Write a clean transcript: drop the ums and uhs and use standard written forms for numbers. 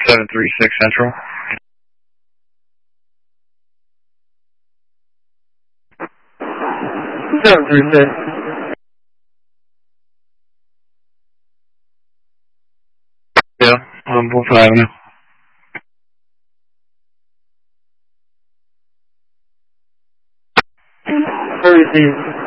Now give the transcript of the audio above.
736 Central. 736. Yeah, on Wolf Avenue. Where is he?